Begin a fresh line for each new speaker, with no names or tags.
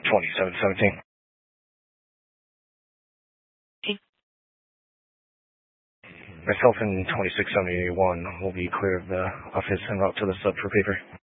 2717. Myself and 2671 will be clear of the office en route to the sub for paper.